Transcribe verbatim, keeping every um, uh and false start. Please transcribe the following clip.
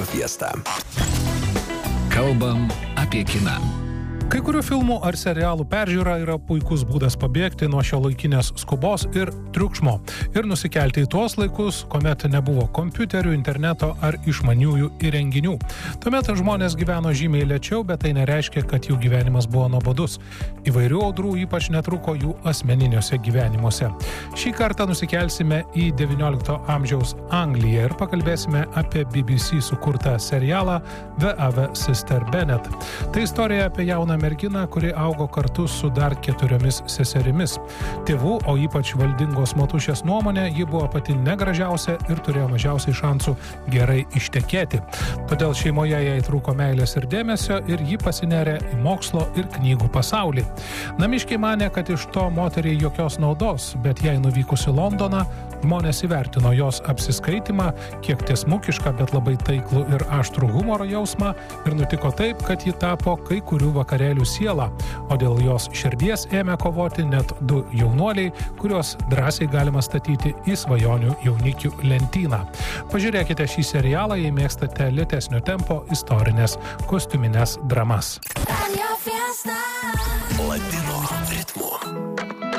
Fiesta. Kalbam apie kiną. Kai kurių filmų ar serialų peržiūra yra puikus būdas pabėgti nuo šiuolaikinės skubos ir triukšmo ir nusikelti į tuos laikus, kuomet nebuvo kompiuterių, interneto ar išmaniųjų įrenginių. Tuomet žmonės gyveno žymiai lėčiau, bet tai nereiškia, kad jų gyvenimas buvo nuobodus. Įvairių audrų ypač netruko jų asmeniniuose gyvenimuose. Šį kartą nusikelsime į devyniolikto amžiaus Angliją ir pakalbėsime apie B B C sukurtą serialą The Ave Sister Bennet. Tai istorija apie jauną merginą, kuri augo kartu su dar keturiomis seserimis. Tėvų, o ypač valdingos motušės nuomonė, ji buvo pati negražiausia ir turėjo mažiausiai šansų gerai ištekėti. Todėl šeimoje jai trūko meilės ir dėmesio ir ji pasinerė į mokslo ir knygų pasaulį. Namiškiai manė, kad iš to moteriai jokios naudos, bet jai nuvykus į Londoną, žmonės įvertino jos apsiskaitimą, kiek tiesmukišką, bet labai taiklų ir aštrų humoro jausmą ir nutiko taip, kad ji tapo kai kurių vakarėlių siela, o dėl jos širdies ėmė kovoti net du jaunuoliai, kuriuos drąsiai galima statyti į svajonių jaunikių lentyną. Pažiūrėkite šį serialą, jei mėgstate lėtesnio tempo istorinės kostiuminės dramas. Latino ritmu.